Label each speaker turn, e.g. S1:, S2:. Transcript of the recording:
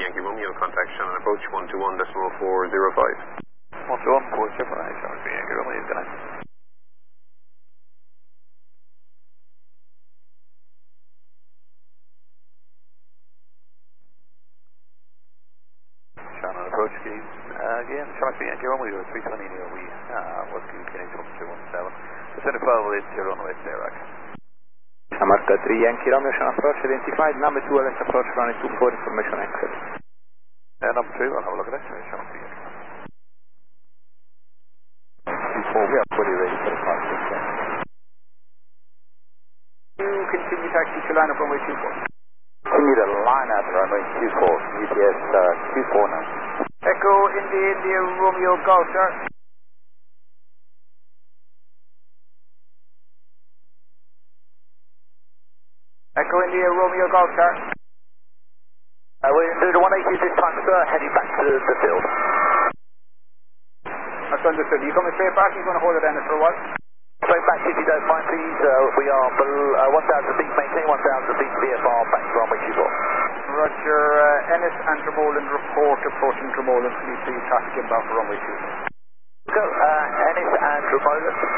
S1: Yankee Romeo, contact Shannon approach 121.405.
S2: 121.405, Shannon 3 Yankee Romeo, good night. Shannon approach keys, again, Shannon 3 Yankee Romeo, 320 near we, Whiskey Kennedy 217, 2580 runway, stay rack.
S3: America 3 Yankee Romeo, Shannon approach identified, number 2 LS approach runway 24, information access.
S2: Number 2, I'll have a look at that, Shannon 3 Yankee.
S3: 24, we are fully ready for the process.
S4: You continue taxi to line up runway 24.
S3: Continue to line up runway 24, UPS 24 now.
S4: Echo India Romeo Golf, sir. Echo India Romeo Golf, sir.
S3: We're into the 180 this time, sir, heading back to the field.
S4: That's understood. Are you coming straight back? Are you going to hold it down for a while?
S3: Straight back if you don't mind, please. We are below 1,000 feet, maintain 1,000 feet VFR, back to runway 24.
S4: Roger, Ennis and Dromoland report approaching Dromoland. Please see traffic inbound for runway 2.
S3: Go, Ennis and Dromoland.